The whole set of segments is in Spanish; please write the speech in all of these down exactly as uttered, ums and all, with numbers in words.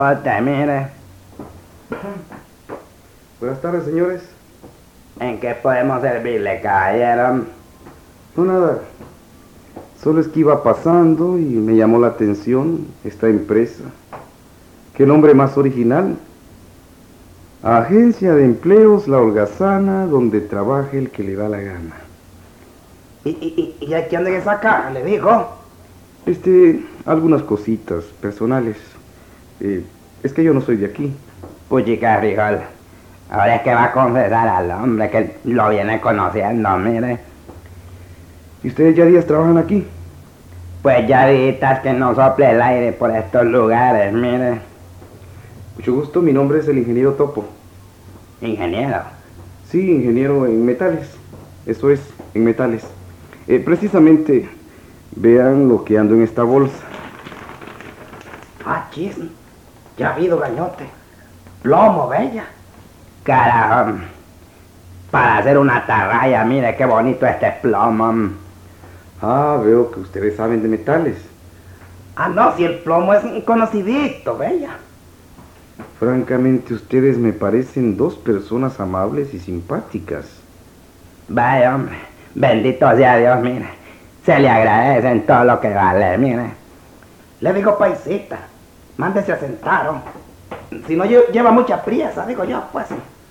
Ote, mire, Buenas tardes, señores. ¿en qué podemos servirle, caballero? No, nada. Solo es que iba pasando y me llamó la atención esta empresa. ¿Qué nombre más original? Agencia de Empleos La Holgazana, donde trabaje el que le da la gana. ¿Y, y, y, y aquí anda en esa caja, le digo? Este, algunas cositas personales. Eh, es que yo no soy de aquí. Puchica, frijol. Ahora es que va a confesar al hombre que lo viene conociendo, mire. ¿Y ustedes ya días trabajan aquí? Pues ya ditas que no sople el aire por estos lugares, mire. Mucho gusto, mi nombre es el ingeniero Topo. Ingeniero. Sí, ingeniero en metales. Eso es, en metales. Eh, precisamente, vean lo que ando en esta bolsa. Ah, chis, ya ha habido gañote. Plomo, bella. Carajo. Para hacer una atarraya, mire qué bonito este plomo. Ah, veo que ustedes saben de metales. Ah, no, si el plomo es un conocidito, bella. Francamente, ustedes me parecen dos personas amables y simpáticas. Vaya, hombre, bendito sea Dios, mire. Se le agradece en todo lo que vale, mire. Le digo, paisita, mándese a sentar, oh. Si no lleva mucha priesa, digo yo, pues.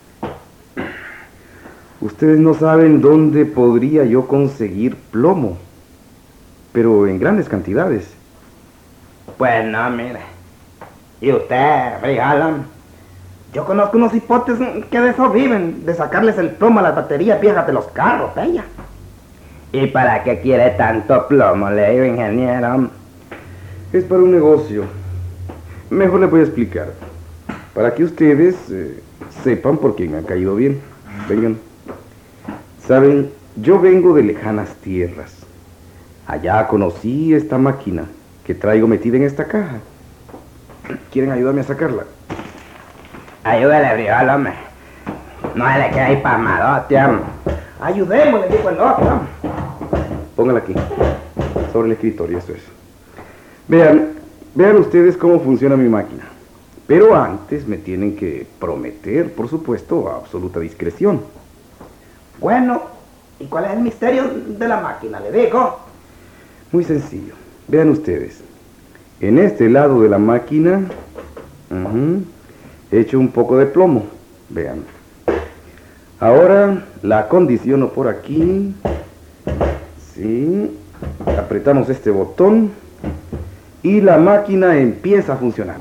Ustedes no saben dónde podría yo conseguir plomo, pero en grandes cantidades. Pues no, mire. ¿Y usted, frijolón? Yo conozco unos hipotes que de eso viven, de sacarles el plomo a las baterías viejas de los carros, bella. ¿Y para qué quiere tanto plomo, le digo, ingeniero? Es para un negocio. Mejor les voy a explicar. Para que ustedes eh, sepan por quién han caído bien. Vengan. Saben, yo vengo de lejanas tierras. Allá conocí esta máquina que traigo metida en esta caja. ¿Quieren ayudarme a sacarla? Ayúdele, frijol, hombre. No se le quede ahí pasmadote, hombre. Ayudémosle, dijo el otro. Póngala aquí, sobre el escritorio, eso es. Vean, vean ustedes cómo funciona mi máquina. Pero antes me tienen que prometer, por supuesto, absoluta discreción. Bueno, ¿y cuál es el misterio de la máquina, le digo? Muy sencillo. Vean ustedes. En este lado de la máquina, uh-huh, he hecho un poco de plomo. Vean. Ahora la acondiciono por aquí. Sí. Apretamos este botón y la máquina empieza a funcionar.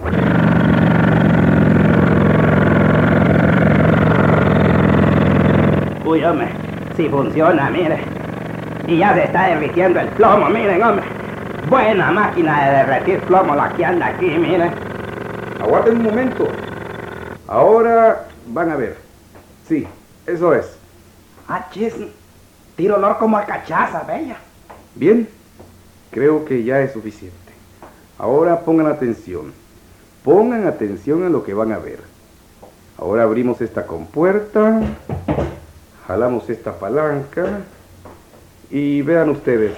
Uy, hombre, si funciona, mire. Y ya se está derritiendo el plomo, miren, hombre. Buena máquina de derretir plomo la que anda aquí, mire. Aguarden un momento. Ahora van a ver. Sí, eso es. Ah, chis, tiro olor como a cachaza, bella. Bien, creo que ya es suficiente. Ahora pongan atención. Pongan atención a lo que van a ver. Ahora abrimos esta compuerta. Jalamos esta palanca. Y vean ustedes.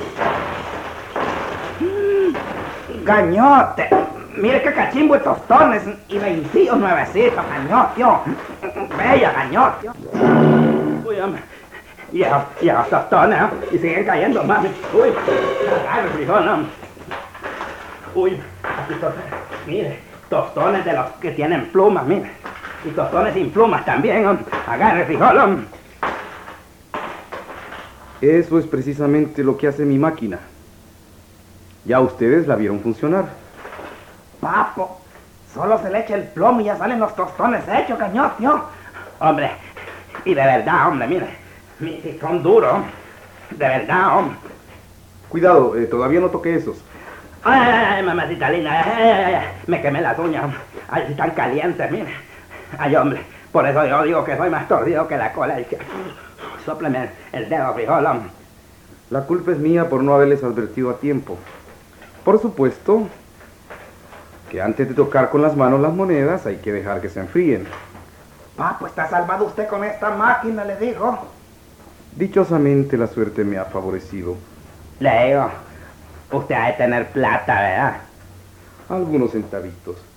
Gañote, mire qué cachimbo de tostones y veintidós nuevecitos, gañote. Bella, gañote. Uy, hombre. Y esos, y esos tostones, ¿eh? Y siguen cayendo más. Uy, agarre, frijol, hombre. Uy, aquí tostones. Mire, tostones de los que tienen plumas, mire. Y tostones sin plumas también, hombre. Agarre, frijol, hombre. Eso es precisamente lo que hace mi máquina. Ya ustedes la vieron funcionar. Papo, solo se le echa el plomo y ya salen los tostones hechos, gañote, ¿no? Hombre, y de verdad, hombre, mire. Mire, son duros, hombre. De verdad, hombre. Cuidado, eh, todavía no toqué esos. Ay, ay, ay, mamacita linda, ay, ay, ay, ay, me quemé las uñas, hombre. Ay, están calientes, mire. Ay, hombre, por eso yo digo que soy más torcido que la cola. Y que... Sópleme el dedo, frijol, hombre. La culpa es mía por no haberles advertido a tiempo. Por supuesto que antes de tocar con las manos las monedas hay que dejar que se enfríen. Papo, está salvado usted con esta máquina, le digo. Dichosamente la suerte me ha favorecido. Le digo, usted ha de tener plata, ¿verdad? Algunos centavitos.